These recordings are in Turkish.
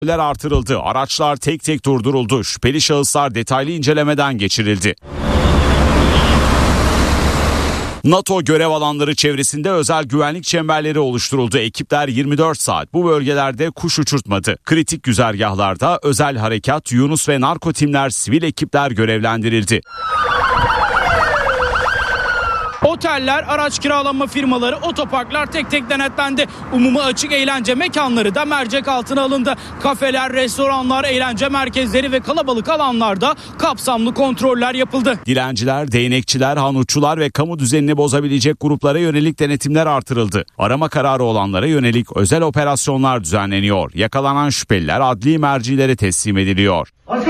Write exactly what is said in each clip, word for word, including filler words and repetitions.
artırıldı. Araçlar tek tek durduruldu. Şüpheli şahıslar detaylı incelemeden geçirildi. NATO görev alanları çevresinde özel güvenlik çemberleri oluşturuldu. Ekipler yirmi dört saat bu bölgelerde kuş uçurtmadı. Kritik güzergahlarda özel harekat, Yunus ve narko timler, sivil ekipler görevlendirildi. Oteller, araç kiralama firmaları, otoparklar tek tek denetlendi. Umuma açık eğlence mekanları da mercek altına alındı. Kafeler, restoranlar, eğlence merkezleri ve kalabalık alanlarda kapsamlı kontroller yapıldı. Dilenciler, değnekçiler, hanutçular ve kamu düzenini bozabilecek gruplara yönelik denetimler artırıldı. Arama kararı olanlara yönelik özel operasyonlar düzenleniyor. Yakalanan şüpheliler adli mercilere teslim ediliyor.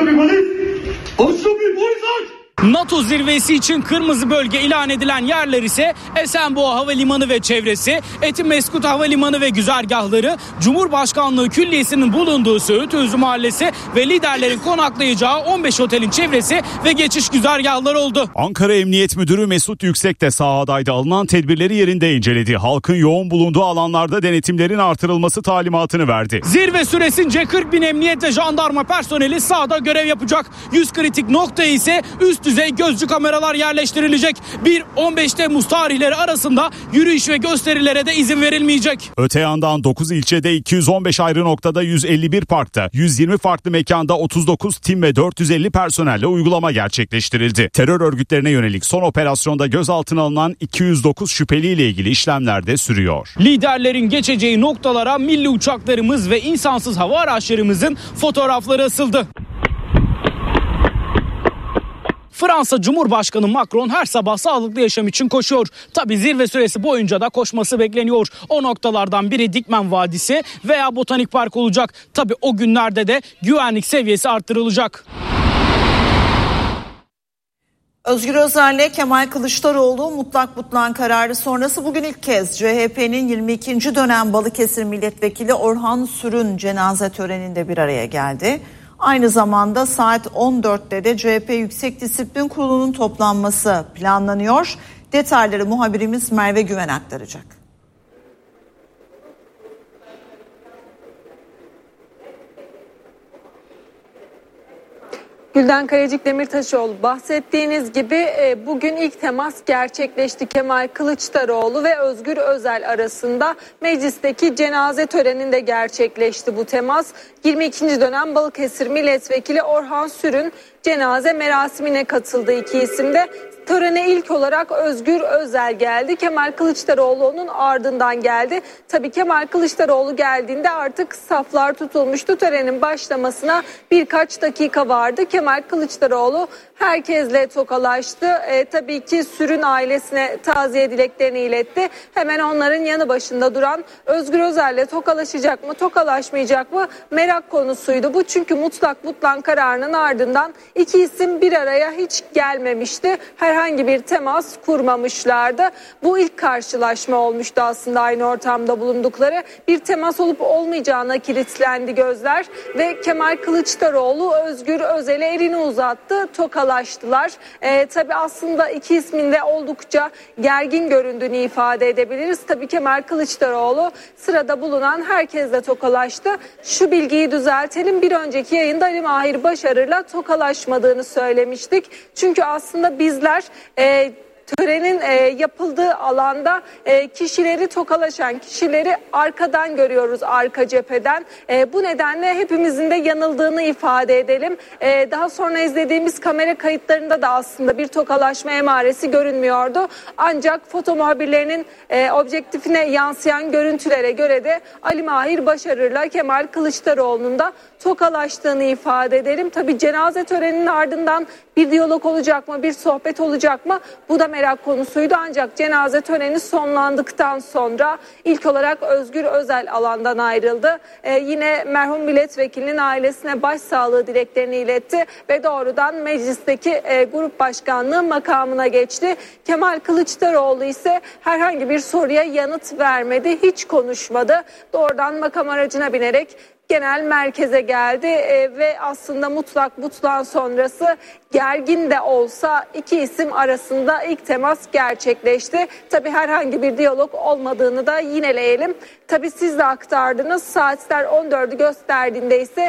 NATO zirvesi için kırmızı bölge ilan edilen yerler ise Esenboğa Havalimanı ve çevresi, Etimeskut Havalimanı ve güzergahları, Cumhurbaşkanlığı Külliyesi'nin bulunduğu Söğüt Özü Mahallesi ve liderlerin konaklayacağı on beş otelin çevresi ve geçiş güzergahları oldu. Ankara Emniyet Müdürü Mesut Yüksek de sahadaydı. Alınan tedbirleri yerinde inceledi. Halkın yoğun bulunduğu alanlarda denetimlerin artırılması talimatını verdi. Zirve süresince kırk bin emniyet ve jandarma personeli sahada görev yapacak. yüz kritik nokta ise üst düzey gözcü kameralar yerleştirilecek. bir on beş Temmuz tarihleri arasında yürüyüş ve gösterilere de izin verilmeyecek. Öte yandan dokuz ilçede iki yüz on beş ayrı noktada yüz elli bir parkta, yüz yirmi farklı mekanda otuz dokuz tim ve dört yüz elli personelle uygulama gerçekleştirildi. Terör örgütlerine yönelik son operasyonda gözaltına alınan iki yüz dokuz şüpheliyle ilgili işlemler de sürüyor. Liderlerin geçeceği noktalara milli uçaklarımız ve insansız hava araçlarımızın fotoğrafları asıldı. Fransa Cumhurbaşkanı Macron her sabah sağlıklı yaşam için koşuyor. Tabii zirve süresi boyunca da koşması bekleniyor. O noktalardan biri Dikmen Vadisi veya Botanik Park olacak. Tabii o günlerde de güvenlik seviyesi arttırılacak. Özgür Özel'le Kemal Kılıçdaroğlu mutlak butlan kararı sonrası bugün ilk kez C H P'nin yirmi ikinci dönem Balıkesir Milletvekili Orhan Sürün cenaze töreninde bir araya geldi. Aynı zamanda saat on dörtte de C H P Yüksek Disiplin Kurulu'nun toplanması planlanıyor. Detayları muhabirimiz Merve Güven aktaracak. Gülden Kalecik Demirtaşoğlu, bahsettiğiniz gibi bugün ilk temas gerçekleşti. Kemal Kılıçdaroğlu ve Özgür Özel arasında meclisteki cenaze töreninde gerçekleşti bu temas. yirmi ikinci dönem Balıkesir Milletvekili Orhan Sürün cenaze merasimine katıldı iki isim de. Törene ilk olarak Özgür Özel geldi. Kemal Kılıçdaroğlu onun ardından geldi. Tabii Kemal Kılıçdaroğlu geldiğinde artık saflar tutulmuştu. Törenin başlamasına birkaç dakika vardı. Kemal Kılıçdaroğlu herkesle tokalaştı. E, tabii ki Sürün ailesine taziye dileklerini iletti. Hemen onların yanı başında duran Özgür Özel'le tokalaşacak mı, tokalaşmayacak mı merak konusuydu bu. Çünkü mutlak butlan kararının ardından iki isim bir araya hiç gelmemişti. Herhangi bir temas kurmamışlardı. Bu ilk karşılaşma olmuştu aslında aynı ortamda bulundukları. Bir temas olup olmayacağına kilitlendi gözler ve Kemal Kılıçdaroğlu Özgür Özel'e elini uzattı, tokalaştılar. Ee, tabii aslında iki ismin de oldukça gergin göründüğünü ifade edebiliriz. Tabii Kemal Kılıçdaroğlu sırada bulunan herkesle tokalaştı. Şu bilgiyi düzeltelim. Bir önceki yayında Ali Mahir Başarır'la tokalaşmadığını söylemiştik. Çünkü aslında bizler e, törenin e, yapıldığı alanda e, kişileri tokalaşan kişileri arkadan görüyoruz, arka cepheden. E, bu nedenle hepimizin de yanıldığını ifade edelim. E, daha sonra izlediğimiz kamera kayıtlarında da aslında bir tokalaşma emaresi görünmüyordu. Ancak foto muhabirlerinin e, objektifine yansıyan görüntülere göre de Ali Mahir Başarır'la Kemal Kılıçdaroğlu'nun da tokalaştığını ifade edelim. Tabii cenaze töreninin ardından bir diyalog olacak mı, bir sohbet olacak mı? Bu da merak konusuydu. Ancak cenaze töreni sonlandıktan sonra ilk olarak Özgür Özel alandan ayrıldı. Ee, yine merhum milletvekilinin ailesine başsağlığı dileklerini iletti ve doğrudan meclisteki e, grup başkanlığı makamına geçti. Kemal Kılıçdaroğlu ise herhangi bir soruya yanıt vermedi, hiç konuşmadı. Doğrudan makam aracına binerek genel merkeze geldi e, ve aslında mutlak butlan sonrası gergin de olsa iki isim arasında ilk temas gerçekleşti. Tabii herhangi bir diyalog olmadığını da yineleyelim. Tabii siz de aktardınız. Saatler on dördü gösterdiğinde ise